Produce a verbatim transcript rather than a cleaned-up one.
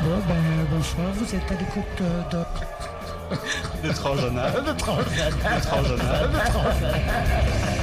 Bon, ben, bonsoir, vous êtes à l'écoute de... De Transjonal. de Transjonal. De Transjonal. De Transjonal.